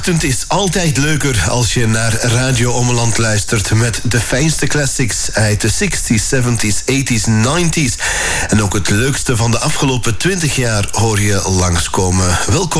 ochtend is altijd leuker als je naar Radio Ommeland luistert met de fijnste classics uit de 60s, 70s, 80s, 90s. En ook het leukste van de afgelopen 20 jaar hoor je langskomen. Welkom.